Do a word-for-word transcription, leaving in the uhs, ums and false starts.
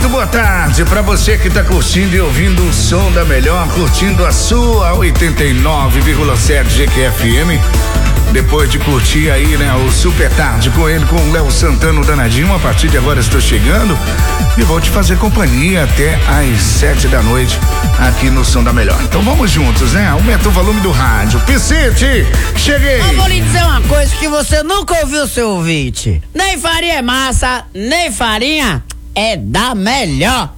Muito boa tarde pra você que tá curtindo e ouvindo o som da melhor, curtindo a sua oitenta e nove vírgula sete G Q F M. Depois de curtir aí, né, o Super Tarde com ele, com o Léo Santana, o Danadinho, a partir de agora estou chegando e vou te fazer companhia até às sete da noite aqui no Som da Melhor. Então vamos juntos, né? Aumenta o volume do rádio. Piscite, cheguei! Eu vou lhe dizer uma coisa que você nunca ouviu, seu ouvinte. Nem farinha é massa, nem farinha é da melhor.